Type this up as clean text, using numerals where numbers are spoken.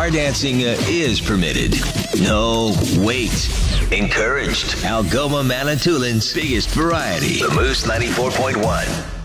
bar dancing is permitted. No, wait. Encouraged. Algoma Manitoulин's biggest variety. The Moose 94.1.